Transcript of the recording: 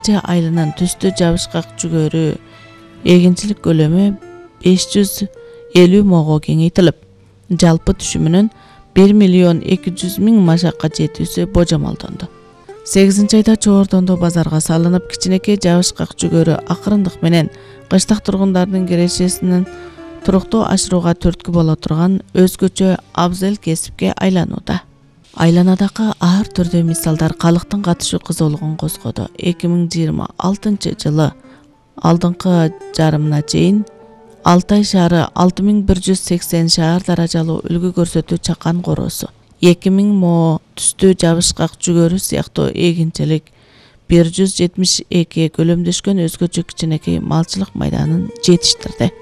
айылынан түстүү жабышкак жүгөрү эгинчилик көлөмү 550 мого кеңейтилип, жалпы түшүмүнүн 1.200.000 машакка жетүүсү божомолдонду. 8-айда Чоордондо базарга салынып, кичинекей жабышкак жүгөрү акырындык менен кыштак тургундардын кирешесинин туруктуу ашырууга түрткү боло турган өзгөчө абзел кесипке айланууда. Айланадагы ар түрдүү мисалдар калктын катышуу кызуулугун козгоду. 2026 жылы алдыңкы жарымына чейин Алтай шаары 6180 шаар даражалуу үлгү көрсөтүү чакан короосу, 2000 мо түстүү жабышкак жүгөрү сыяктуу эгинчилик, 172 көлөмдөшкөн өзгөчө кичинекей малчылык майданын жетиштирди.